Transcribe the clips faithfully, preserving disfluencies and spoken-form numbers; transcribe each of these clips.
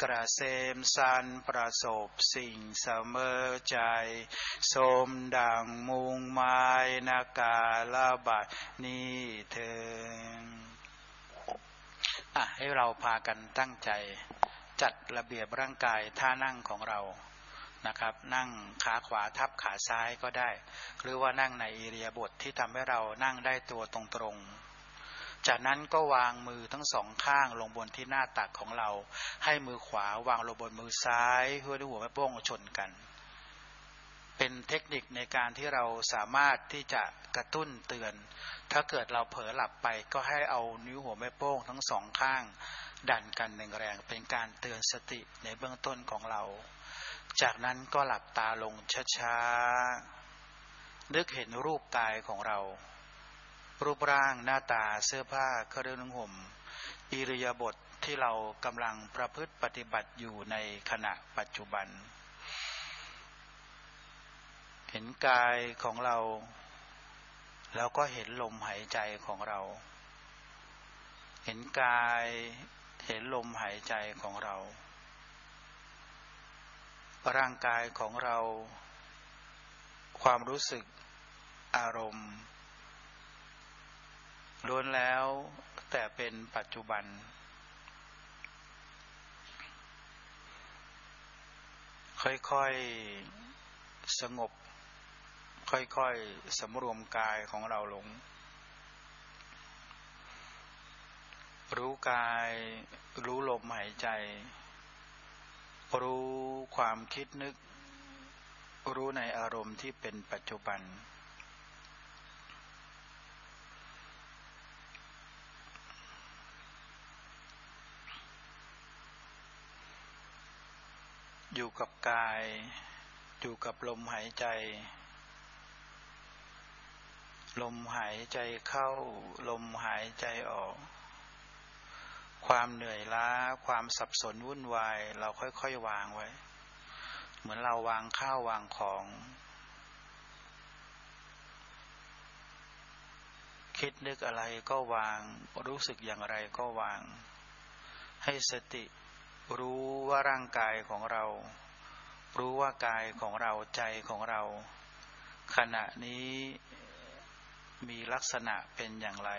กระเซมสันประสบสิ่งเสมอใจสมดังมุงไม้นากาลบัดนี้เถิดอ่ะให้เราพากันตั้งใจจัดระเบียบร่างกายท่านั่งของเรานะครับนั่งขาขวาทับขาซ้ายก็ได้หรือว่านั่งในอิริยาบถที่ทำให้เรานั่งได้ตัวตรงๆจากนั้นก็วางมือทั้งสองข้างลงบนที่หน้าตักของเราให้มือขวาวางลงบนมือซ้ายเพื่อที่หัวแม่โป้งชนกันเป็นเทคนิคในการที่เราสามารถที่จะกระตุ้นเตือนถ้าเกิดเราเผลอหลับไปก็ให้เอานิ้วหัวแม่โป้งทั้งสองข้างดันกันแรงๆเป็นการเตือนสติในเบื้องต้นของเราจากนั้นก็หลับตาลงช้าๆนึกเห็นรูปกายของเรารูปร่างหน้าตาเสื้อผ้าเครื่องนุ่งห่มอิริยาบถที่เรากำลังประพฤติปฏิบัติอยู่ในขณะปัจจุบันเห็นกายของเราแล้วก็เห็นลมหายใจของเราเห็นกายเห็นลมหายใจของเราร่างกายของเราความรู้สึกอารมณ์ล้วนแล้วแต่เป็นปัจจุบันค่อยๆสงบค่อยๆสำรวมกายของเราลงรู้กายรู้ลมหายใจรู้ความคิดนึกรู้ในอารมณ์ที่เป็นปัจจุบันอยู่กับกายอยู่กับลมหายใจลมหายใจเข้าลมหายใจออกความเหนื่อยล้าความสับสนวุ่นวายเราค่อยๆวางไว้เหมือนเราวางข้าววางของคิดนึกอะไรก็วางรู้สึกอย่างไรก็วางให้สติรู้ว่าร่างกายของเรารู้ว่ากายของเราใจของเราขณะนี้มีลักษณะเป็นอย่างไร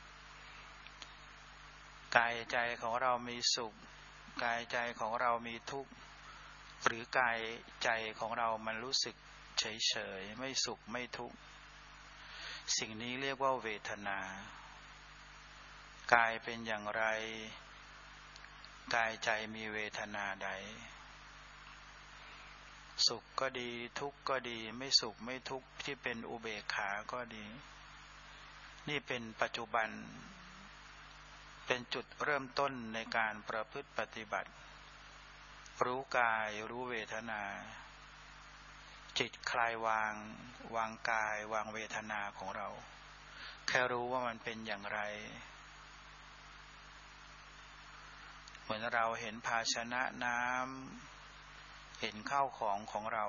กายใจของเรามีสุขกายใจของเรามีทุกข์หรือกายใจของเรามันรู้สึกเฉยๆไม่สุขไม่ทุกข์สิ่งนี้เรียกว่าเวทนากายเป็นอย่างไรกายใจมีเวทนาใดสุขก็ดีทุกข์ก็ดีไม่สุขไม่ทุกข์ที่เป็นอุเบกขาก็ดีนี่เป็นปัจจุบันเป็นจุดเริ่มต้นในการประพฤติปฏิบัติรู้กายรู้เวทนาจิตคลายวางวางกายวางเวทนาของเราแค่รู้ว่ามันเป็นอย่างไรเหมือนเราเห็นภาชนะน้ำเห็นข้าวของของเรา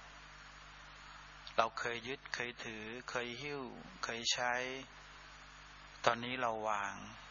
เราเคยยึดเคยถือเคยหิ้วเคยใช้ตอนนี้เราวาง